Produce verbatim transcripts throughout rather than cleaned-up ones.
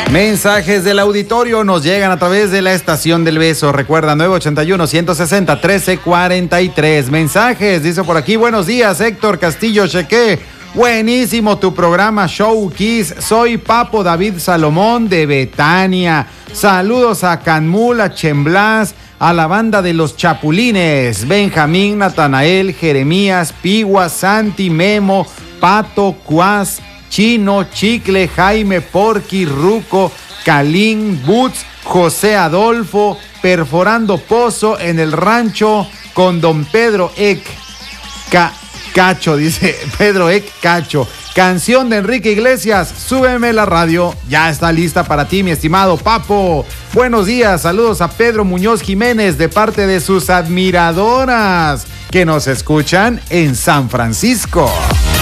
Mensajes del auditorio nos llegan a través de la estación del beso. Recuerda, nueve ochenta y uno, ciento sesenta, trece cuarenta y tres. Mensajes, dice por aquí, buenos días, Héctor Castillo Cheque. Buenísimo tu programa Show Kiss. Soy Papo David Salomón de Betania. Saludos a Canmul, a Chemblas, a la banda de los Chapulines. Benjamín, Natanael, Jeremías, Pigua, Santi, Memo, Pato, Cuas, Chino, Chicle, Jaime, Porqui, Ruco, Calín, Butz, José Adolfo, perforando pozo en el rancho con don Pedro Eck Ca- Cacho, dice Pedro Eck Cacho. Canción de Enrique Iglesias, súbeme la radio, ya está lista para ti, mi estimado Papo. Buenos días, saludos a Pedro Muñoz Jiménez de parte de sus admiradoras que nos escuchan en San Francisco.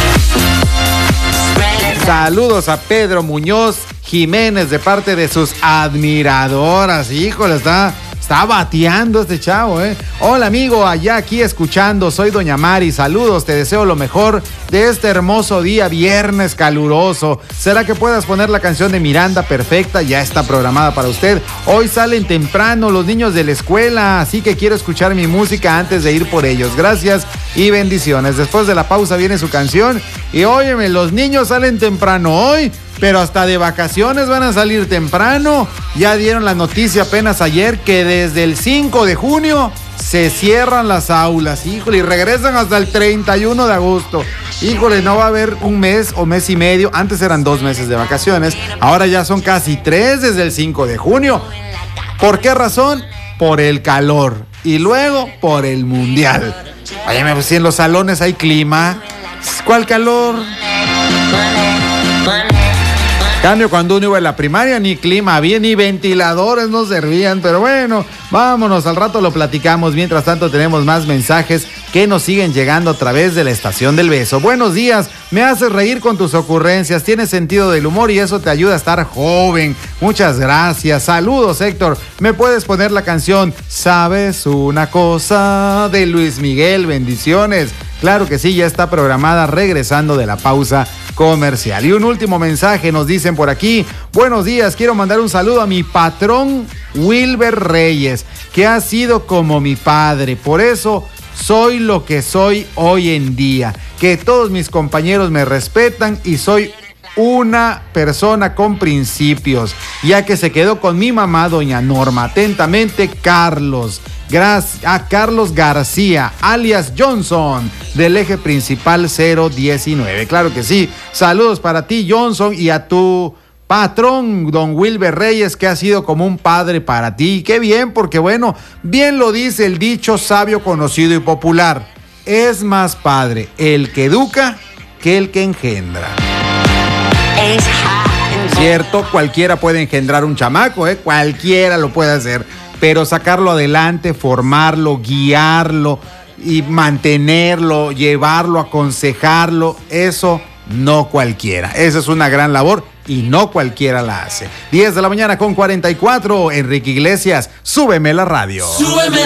Saludos a Pedro Muñoz Jiménez de parte de sus admiradoras. Híjole, está, está bateando este chavo, ¿eh? Hola, amigo, allá aquí escuchando. Soy Doña Mari. Saludos, te deseo lo mejor de este hermoso día, viernes caluroso. ¿Será que puedas poner la canción de Miranda Perfecta? Ya está programada para usted. Hoy salen temprano los niños de la escuela, así que quiero escuchar mi música antes de ir por ellos. Gracias y bendiciones. Después de la pausa viene su canción. Y óyeme, los niños salen temprano hoy, pero hasta de vacaciones van a salir temprano. Ya dieron la noticia apenas ayer que desde el cinco de junio se cierran las aulas. Híjole, y regresan hasta el treinta y uno de agosto. Híjole, no va a haber un mes o mes y medio. Antes eran dos meses de vacaciones. Ahora ya son casi tres desde el cinco de junio. ¿Por qué razón? Por el calor. Y luego por el mundial. Óyeme, pues si en los salones hay clima. ¿Cuál calor? Cambio, cuando uno iba en la primaria ni clima había, ni ventiladores no servían, pero bueno, vámonos, al rato lo platicamos. Mientras tanto tenemos más mensajes que nos siguen llegando a través de la estación del beso. Buenos días, me haces reír con tus ocurrencias, tienes sentido del humor y eso te ayuda a estar joven. Muchas gracias. Saludos, Héctor. ¿Me puedes poner la canción ¿Sabes una cosa? De Luis Miguel? Bendiciones. Claro que sí, ya está programada regresando de la pausa comercial. Y un último mensaje nos dicen por aquí. Buenos días, quiero mandar un saludo a mi patrón Wilber Reyes, que ha sido como mi padre. Por eso soy lo que soy hoy en día. Que todos mis compañeros me respetan y soy una persona con principios, ya que se quedó con mi mamá, doña Norma. Atentamente, Carlos. Gracias a Carlos García, alias Johnson, del eje principal cero diecinueve. Claro que sí. Saludos para ti, Johnson, y a tu patrón, don Wilber Reyes, que ha sido como un padre para ti. Qué bien, porque bueno, bien lo dice el dicho sabio, conocido y popular. Es más padre el que educa que el que engendra. Cierto, cualquiera puede engendrar un chamaco, ¿eh? Cualquiera lo puede hacer. Pero sacarlo adelante, formarlo, guiarlo y mantenerlo, llevarlo, aconsejarlo, eso no cualquiera. Esa es una gran labor y no cualquiera la hace. diez de la mañana con cuarenta y cuatro, Enrique Iglesias, súbeme la radio. Súbeme.